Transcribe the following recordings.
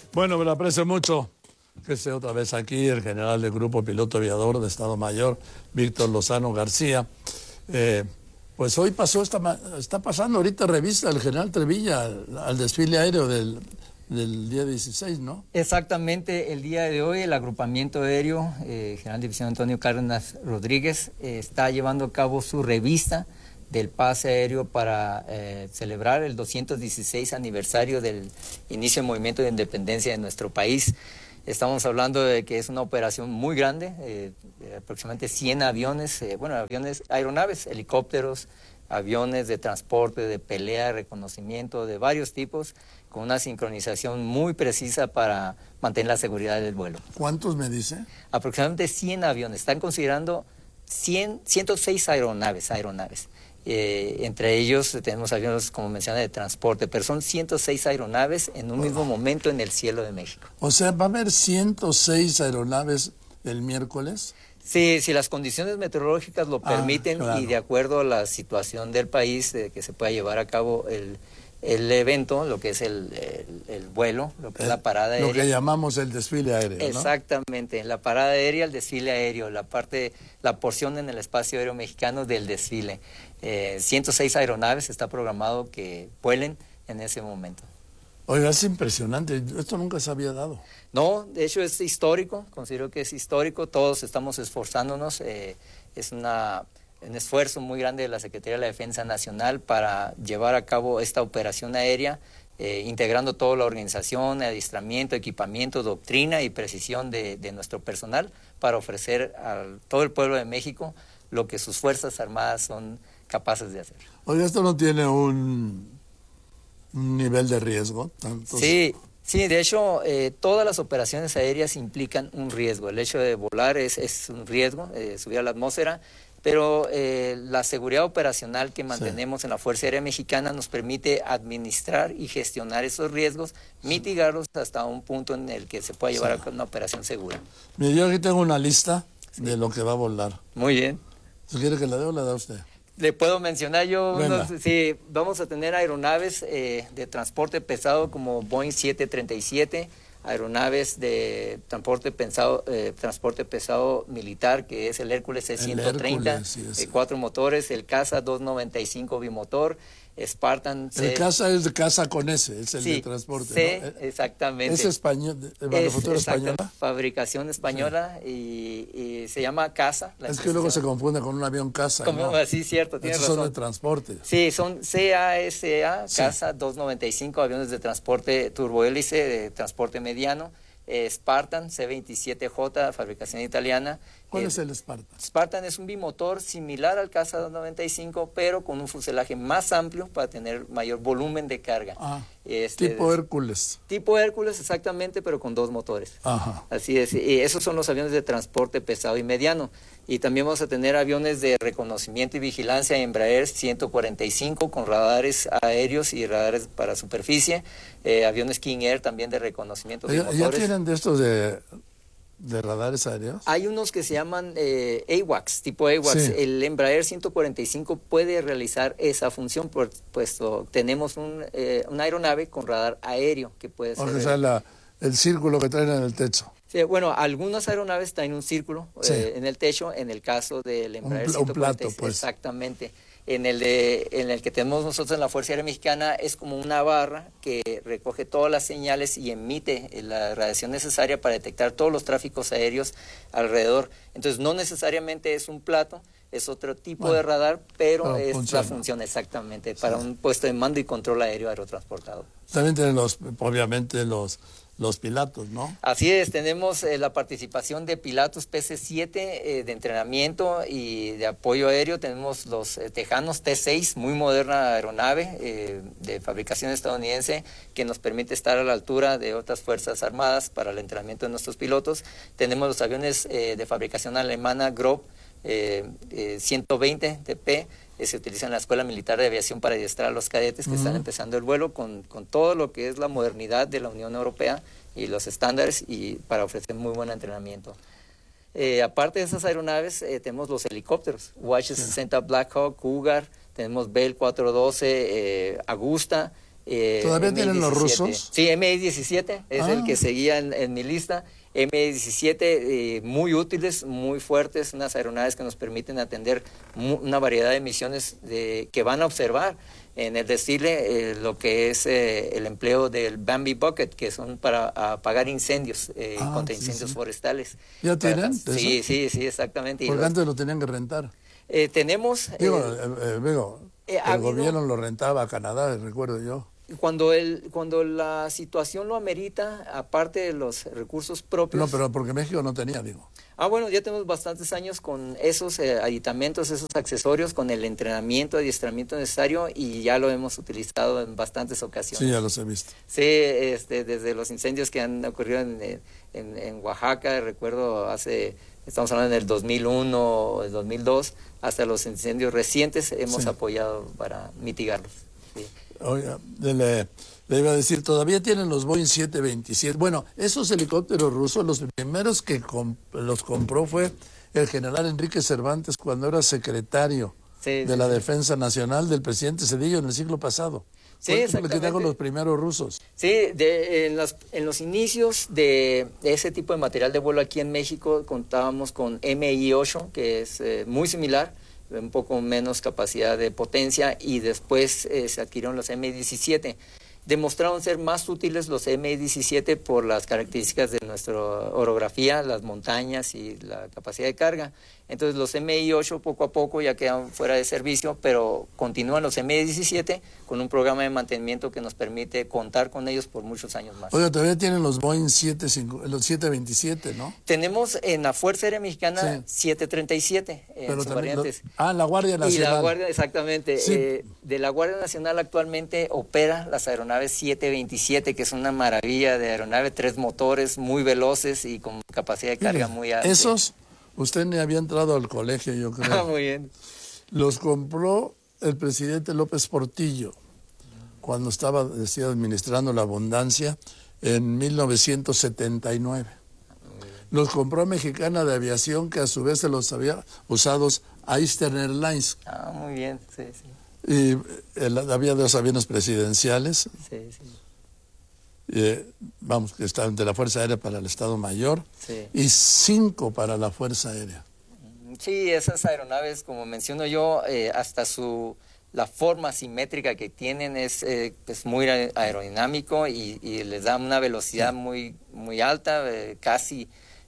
Bueno, me lo aprecio mucho que esté otra vez aquí el general del Grupo Piloto Aviador de Estado Mayor, Víctor Lozano García. Pues hoy está pasando ahorita revista el general Trevilla al desfile aéreo del día 16, ¿no? Exactamente, el día de hoy el agrupamiento aéreo, General División Antonio Cárdenas Rodríguez, está llevando a cabo su revista del pase aéreo para celebrar el 216 aniversario del inicio del movimiento de independencia de nuestro país. Estamos hablando de que es una operación muy grande, aproximadamente 100 aviones, aeronaves, helicópteros, aviones de transporte, de pelea, reconocimiento de varios tipos, con una sincronización muy precisa para mantener la seguridad del vuelo. ¿Cuántos me dice? Aproximadamente 100 aviones. Están considerando 106 aeronaves. Entre ellos tenemos aviones, como mencioné, de transporte, pero son 106 aeronaves en un mismo momento en el cielo de México. O sea, ¿va a haber 106 aeronaves el miércoles? Sí, si las condiciones meteorológicas lo permiten, claro. Y de acuerdo a la situación del país, de que se pueda llevar a cabo el evento, lo que es el vuelo, lo que es la parada aérea. Lo que llamamos el desfile aéreo, ¿no? Exactamente, la parada aérea, el desfile aéreo, la porción en el espacio aéreo mexicano del desfile. 106 aeronaves está programado que vuelen en ese momento. Oiga, es impresionante, esto nunca se había dado. No, de hecho es histórico, considero que es histórico, todos estamos esforzándonos, es un esfuerzo muy grande de la Secretaría de la Defensa Nacional para llevar a cabo esta operación aérea, integrando toda la organización, adiestramiento, equipamiento, doctrina y precisión de nuestro personal para ofrecer a todo el pueblo de México lo que sus Fuerzas Armadas son capaces de hacer. Oiga, ¿esto no tiene un nivel de riesgo? Sí, de hecho, todas las operaciones aéreas implican un riesgo. El hecho de volar es un riesgo, subir a la atmósfera, pero la seguridad operacional que mantenemos en la Fuerza Aérea Mexicana nos permite administrar y gestionar esos riesgos, mitigarlos hasta un punto en el que se pueda llevar a cabo una operación segura. Mire, yo aquí tengo una lista de lo que va a volar. Muy bien. ¿Si quiere que la dé o la da usted? Le puedo mencionar yo sí, vamos a tener aeronaves de transporte pesado como Boeing 737, aeronaves de transporte pesado militar, que es el Hércules C-130, 4 motores, el Caza 295 bimotor, Spartan. El Caza es de Caza con S, es el de transporte, ¿no? Exactamente. ¿Es español, de manufactura española? Fabricación española, y se llama Caza. Es que luego se confunde con un avión Caza, ¿no? Sí, cierto, tienes razón. Son de transporte. Sí, son CASA, Caza 295, aviones de transporte turbohélice, de transporte mediano. Spartan C-27J, fabricación italiana. ¿Cuál es el Spartan? Spartan es un bimotor similar al Caza 295, pero con un fuselaje más amplio para tener mayor volumen de carga. Tipo Hércules. Tipo Hércules, exactamente, pero con 2 motores. Ajá. Así es, y esos son los aviones de transporte pesado y mediano. Y también vamos a tener aviones de reconocimiento y vigilancia Embraer 145 con radares aéreos y radares para superficie. Aviones King Air también de reconocimiento de motores. ¿Ya tienen de estos de radares aéreos? Hay unos que se llaman AWACS, tipo AWACS. Sí. El Embraer 145 puede realizar esa función, puesto tenemos una aeronave con radar aéreo que puede ser... O sea, el círculo que traen en el techo. Sí, bueno, algunas aeronaves traen un círculo en el techo, en el caso del Embraer 145. Un plato, pues. Exactamente. En el que tenemos nosotros en la Fuerza Aérea Mexicana es como una barra que recoge todas las señales y emite la radiación necesaria para detectar todos los tráficos aéreos alrededor. Entonces no necesariamente es un plato, es otro tipo de radar, pero es la función exactamente para un puesto de mando y control aéreo aerotransportado. También tienen obviamente los pilotos, ¿no? Así es, tenemos la participación de pilotos PC-7 de entrenamiento y de apoyo aéreo. Tenemos los Tejanos T-6, muy moderna aeronave de fabricación estadounidense que nos permite estar a la altura de otras fuerzas armadas para el entrenamiento de nuestros pilotos. Tenemos los aviones de fabricación alemana Grob 120 TP, se utiliza en la Escuela Militar de Aviación para adiestrar a los cadetes que están empezando el vuelo con todo lo que es la modernidad de la Unión Europea y los estándares, y para ofrecer muy buen entrenamiento. Aparte de esas aeronaves, tenemos los helicópteros, UH-60 Black Hawk, Cougar, tenemos Bell 412, Agusta, ¿Todavía tienen los rusos? Sí, MI-17 es el que seguía en mi lista. MI-17, muy útiles, muy fuertes, unas aeronaves que nos permiten atender una variedad de misiones que van a observar en el desfile lo que es el empleo del Bambi Bucket, que son para apagar incendios, contra incendios forestales. ¿Ya tienen? Sí, exactamente. Porque antes lo tenían que rentar. Tenemos... el gobierno lo rentaba a Canadá, recuerdo yo. Cuando la situación lo amerita, aparte de los recursos propios... No, pero porque México no tenía, digo. Bueno, ya tenemos bastantes años con esos aditamentos, esos accesorios, con el entrenamiento, adiestramiento necesario, y ya lo hemos utilizado en bastantes ocasiones. Sí, ya los he visto. Sí, desde los incendios que han ocurrido en Oaxaca, recuerdo estamos hablando del 2001 o el 2002, hasta los incendios recientes hemos apoyado para mitigarlos. Sí. Oiga, le iba a decir, todavía tienen los Boeing 727. Bueno, esos helicópteros rusos, los primeros que los compró fue el general Enrique Cervantes cuando era secretario de la Defensa Nacional del presidente Zedillo en el siglo pasado. Sí, exactamente. Que con los primeros rusos. Sí, en los inicios de ese tipo de material de vuelo aquí en México contábamos con MI-8, que es muy similar, un poco menos capacidad de potencia, y después se adquirieron los MI-17. Demostraron ser más útiles los MI-17 por las características de nuestra orografía, las montañas y la capacidad de carga. Entonces los MI-8 poco a poco ya quedan fuera de servicio, pero continúan los MI-17 con un programa de mantenimiento que nos permite contar con ellos por muchos años más. Oiga, todavía tienen los Boeing los 727, ¿no? Tenemos en la Fuerza Aérea Mexicana 737 en sus variantes. La Guardia Nacional. Y la Guardia, exactamente. Sí. De la Guardia Nacional actualmente opera las aeronaves 727, que es una maravilla de aeronave, 3 motores muy veloces y con capacidad de carga muy alta. Esos, usted ni había entrado al colegio, yo creo. Muy bien. Los compró el presidente López Portillo cuando estaba, decía, administrando la abundancia en 1979. Los compró Mexicana de Aviación, que a su vez se los había usados a Eastern Airlines. Muy bien, sí. Y había 2 aviones presidenciales. Sí. Que estaban de la Fuerza Aérea para el Estado Mayor, y 5 para la Fuerza Aérea. Sí, esas aeronaves, como menciono yo, hasta la forma simétrica que tienen es muy aerodinámico y les da una velocidad muy alta, casi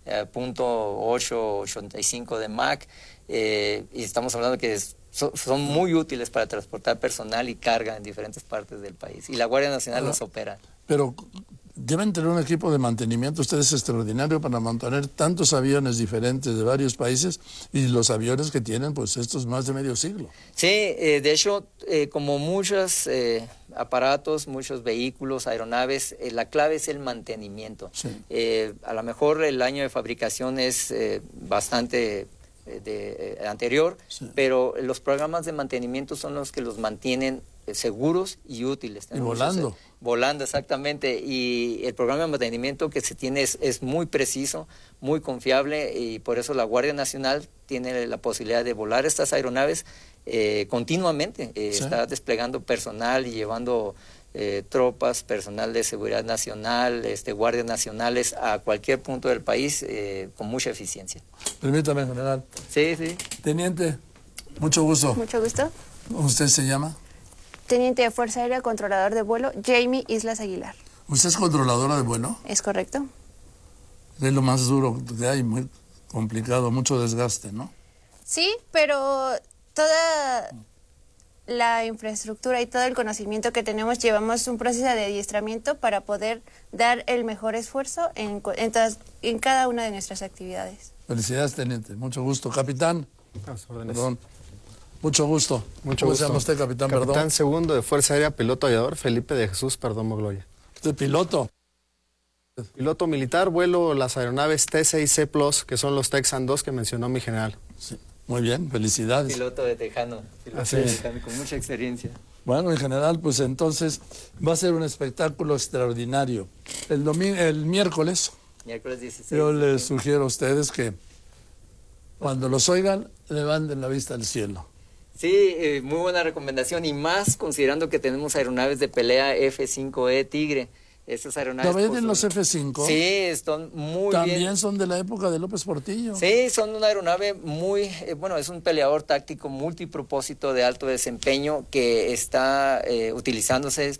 0.885 de Mach, y estamos hablando que son muy útiles para transportar personal y carga en diferentes partes del país, y la Guardia Nacional los opera. Pero deben tener un equipo de mantenimiento ustedes extraordinario para mantener tantos aviones diferentes de varios países, y los aviones que tienen, pues estos más de medio siglo. Sí, de hecho, como muchos aparatos, muchos vehículos, aeronaves, la clave es el mantenimiento. Sí. A lo mejor el año de fabricación es bastante anterior, pero los programas de mantenimiento son los que los mantienen seguros y útiles. Y volando. Volando, exactamente. Y el programa de mantenimiento que se tiene es muy preciso, muy confiable, y por eso la Guardia Nacional tiene la posibilidad de volar estas aeronaves continuamente. Está desplegando personal y llevando tropas, personal de seguridad nacional, guardias nacionales a cualquier punto del país con mucha eficiencia. Permítame, general. Sí. Teniente, mucho gusto. Mucho gusto. ¿Usted se llama? Teniente de Fuerza Aérea, controlador de vuelo, Jamie Islas Aguilar. ¿Usted es controladora de vuelo? ¿Es correcto? Es lo más duro que hay, muy complicado, mucho desgaste, ¿no? Sí, pero toda la infraestructura y todo el conocimiento que tenemos, llevamos un proceso de adiestramiento para poder dar el mejor esfuerzo en cada una de nuestras actividades. Felicidades, teniente. Mucho gusto. Capitán. A sus órdenes. Perdón. Mucho gusto. ¿Cómo se llama usted, capitán? Capitán segundo de Fuerza Aérea, piloto aviador, Felipe de Jesús Perdomo Gloria. ¿Usted piloto? Piloto militar, vuelo las aeronaves T-6C Plus, que son los Texan 2 que mencionó mi general. Sí. Muy bien, felicidades. Piloto de Tejano. Así es. Con mucha experiencia. Bueno, en general, pues entonces va a ser un espectáculo extraordinario. El miércoles, Miércoles 16. yo les sugiero a ustedes que cuando los oigan, levanten la vista al cielo. Sí, muy buena recomendación, y más considerando que tenemos aeronaves de pelea F-5E Tigre. Estas aeronaves... ¿Todavía tienen los F-5? Sí, están muy bien. También son de la época de López Portillo. Sí, son una aeronave muy... bueno, es un peleador táctico multipropósito de alto desempeño que está utilizándose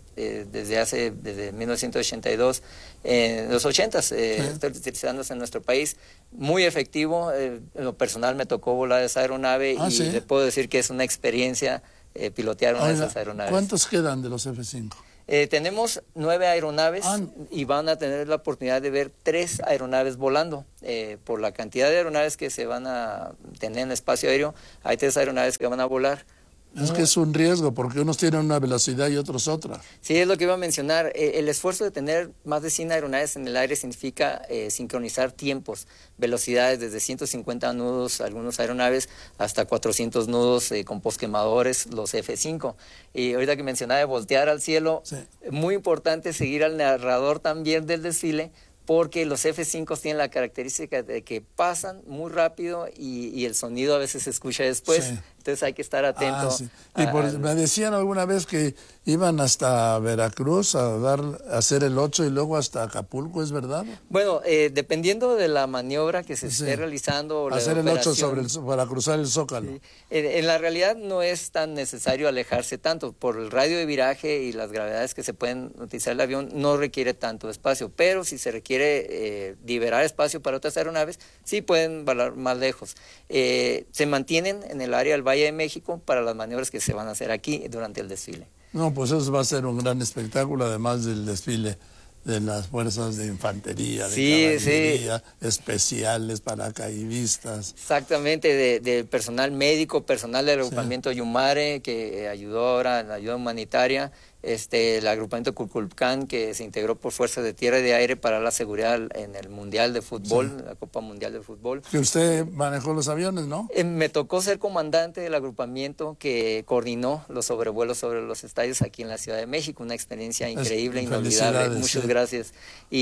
desde 1982, los 80s, está utilizándose en nuestro país. Muy efectivo. En lo personal me tocó volar esa aeronave y ¿sí? le puedo decir que es una experiencia pilotear una de esas aeronaves. ¿Cuántos quedan de los F-5? Tenemos 9 aeronaves y van a tener la oportunidad de ver 3 aeronaves volando. Por la cantidad de aeronaves que se van a tener en el espacio aéreo, hay 3 aeronaves que van a volar. Es que es un riesgo, porque unos tienen una velocidad y otros otra. Sí, es lo que iba a mencionar. El esfuerzo de tener más de 100 aeronaves en el aire significa sincronizar tiempos, velocidades desde 150 nudos, algunas aeronaves, hasta 400 nudos con posquemadores, los F-5. Y ahorita que mencionaba de voltear al cielo, sí, muy importante seguir al narrador también del desfile, porque los F-5 tienen la característica de que pasan muy rápido y el sonido a veces se escucha después. Sí. Entonces hay que estar atento. Sí. Y me decían alguna vez que iban hasta Veracruz a hacer el 8 y luego hasta Acapulco, ¿es verdad? Bueno, dependiendo de la maniobra que se esté realizando. O hacer el 8 para cruzar el Zócalo. Sí. En la realidad no es tan necesario alejarse tanto. Por el radio de viraje y las gravedades que se pueden utilizar el avión, no requiere tanto espacio. Pero si se requiere liberar espacio para otras aeronaves, sí pueden volar más lejos. Se mantienen en el área del Valle de México para las maniobras que se van a hacer aquí durante el desfile. No, pues eso va a ser un gran espectáculo, además del desfile de las fuerzas de infantería, de caballería, especiales, paracaidistas. Exactamente, de personal médico, personal del agrupamiento Yumare, que ayudó ahora en la ayuda humanitaria, el agrupamiento Cuculcán, que se integró por fuerzas de tierra y de aire para la seguridad en el Mundial de Fútbol, la Copa Mundial de Fútbol. Que usted manejó los aviones, ¿no? Me tocó ser comandante del agrupamiento que coordinó los sobrevuelos sobre los estadios aquí en la Ciudad de México, una experiencia increíble, inolvidable. Muchas gracias.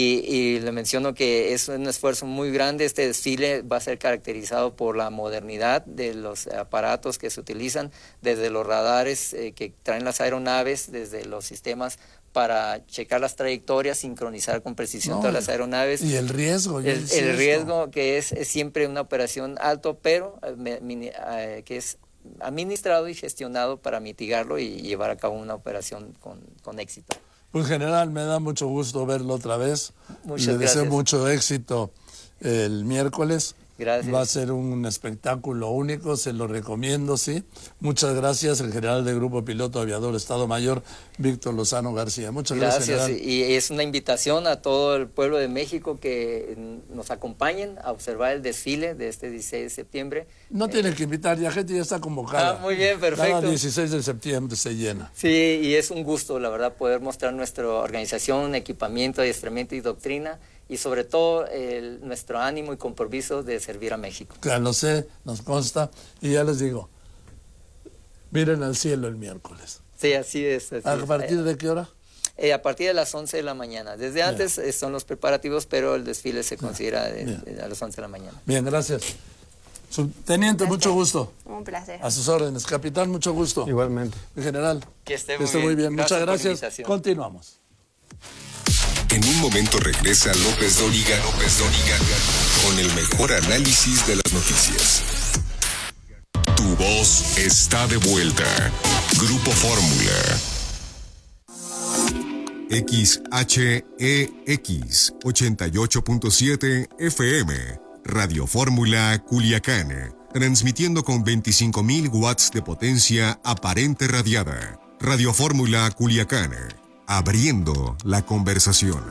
Y le menciono que es un esfuerzo muy grande. Este desfile va a ser caracterizado por la modernidad de los aparatos que se utilizan, desde los radares que traen las aeronaves, desde los sistemas para checar las trayectorias, sincronizar con precisión todas las aeronaves. Y el riesgo. El riesgo que es siempre una operación alto, pero que es administrado y gestionado para mitigarlo y llevar a cabo una operación con éxito. Pues general, me da mucho gusto verlo otra vez. Muchas gracias. Le deseo mucho éxito el miércoles. Gracias. Va a ser un espectáculo único, se lo recomiendo, sí. Muchas gracias, el general del Grupo Piloto Aviador Estado Mayor, Víctor Lozano García. Muchas gracias, general. Y es una invitación a todo el pueblo de México que nos acompañen a observar el desfile de este 16 de septiembre. No tienen que invitar, ya gente ya está convocada. Muy bien, perfecto. Cada 16 de septiembre se llena. Sí, y es un gusto, la verdad, poder mostrar nuestra organización, equipamiento, adiestramiento y doctrina, y sobre todo nuestro ánimo y compromiso de servir a México. Claro, lo sé, nos consta, y ya les digo, miren al cielo el miércoles. Sí, así es. ¿A partir de qué hora? A partir de las 11 de la mañana. Desde antes son los preparativos, pero el desfile se considera a las 11 de la mañana. Bien, gracias. Subteniente, mucho gusto. Un placer. A sus órdenes. Capitán, mucho gusto. Igualmente. En general. Que esté muy bien. Muchas gracias. Continuamos. En un momento regresa López Dóriga con el mejor análisis de las noticias. Tu voz está de vuelta. Grupo Fórmula. XHEX 88.7 FM. Radio Fórmula Culiacán. Transmitiendo con 25,000 watts de potencia aparente radiada. Radio Fórmula Culiacán. Abriendo la conversación.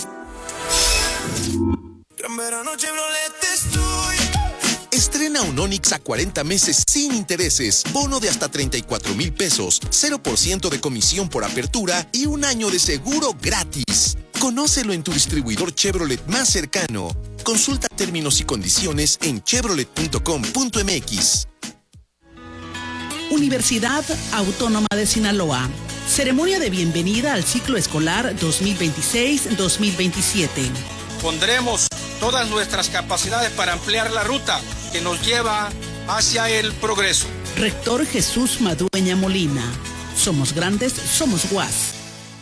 Gran verano Chevrolet estoy. Estrena un Onix a 40 meses sin intereses, bono de hasta 34,000 pesos, 0% de comisión por apertura y un año de seguro gratis. Conócelo en tu distribuidor Chevrolet más cercano. Consulta términos y condiciones en chevrolet.com.mx. Universidad Autónoma de Sinaloa. Ceremonia de bienvenida al ciclo escolar 2026-2027. Pondremos todas nuestras capacidades para ampliar la ruta que nos lleva hacia el progreso. Rector Jesús Madueña Molina. Somos grandes, somos UAS.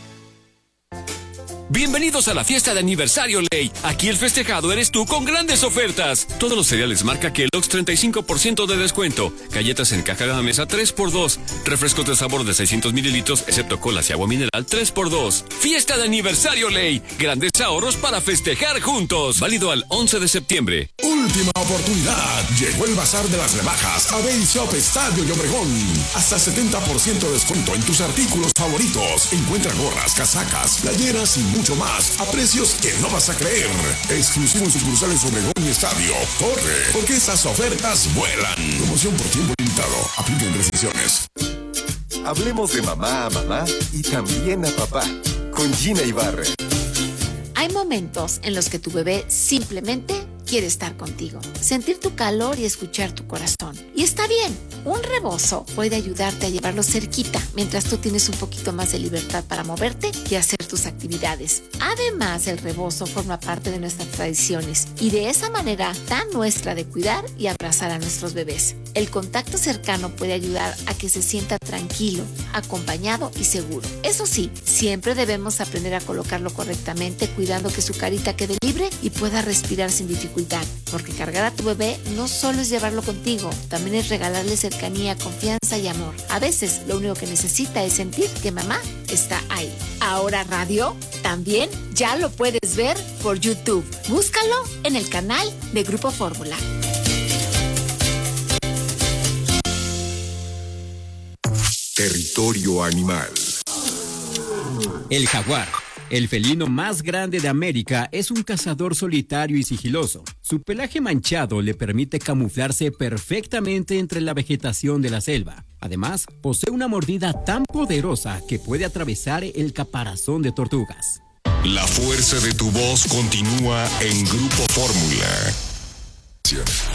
Bienvenidos a la fiesta de aniversario Ley. Aquí el festejado eres tú con grandes ofertas. Todos los cereales marca Kellogg's 35% de descuento. Galletas en caja de mesa 3x2. Refrescos de sabor de 600 mililitros, excepto colas y agua mineral 3x2. Fiesta de aniversario Ley. Grandes ahorros para festejar juntos. Válido al 11 de septiembre. Última oportunidad. Llegó el bazar de las rebajas a Baby Shop Estadio y Obregón. Hasta 70% de descuento en tus artículos favoritos. Encuentra gorras, casacas, playeras y mucho más a precios que no vas a creer. Exclusivo en sucursales Obregón y Estadio. Corre, porque estas ofertas vuelan. Promoción por tiempo limitado. Aplican restricciones. Hablemos de mamá a mamá y también a papá. Con Gina Ibarra. Hay momentos en los que tu bebé simplemente quiere estar contigo, sentir tu calor y escuchar tu corazón. Y está bien, un rebozo puede ayudarte a llevarlo cerquita mientras tú tienes un poquito más de libertad para moverte y hacer tus actividades. Además, el rebozo forma parte de nuestras tradiciones y de esa manera tan nuestra de cuidar y abrazar a nuestros bebés. El contacto cercano puede ayudar a que se sienta tranquilo, acompañado y seguro. Eso sí, siempre debemos aprender a colocarlo correctamente, cuidando que su carita quede libre y pueda respirar sin dificultad. Porque cargar a tu bebé no solo es llevarlo contigo, también es regalarle cercanía, confianza y amor. A veces lo único que necesita es sentir que mamá está ahí. Ahora Radio también ya lo puedes ver por YouTube. Búscalo en el canal de Grupo Fórmula. Territorio animal. El jaguar, el felino más grande de América, es un cazador solitario y sigiloso. Su pelaje manchado le permite camuflarse perfectamente entre la vegetación de la selva. Además, posee una mordida tan poderosa que puede atravesar el caparazón de tortugas. La fuerza de tu voz continúa en Grupo Fórmula.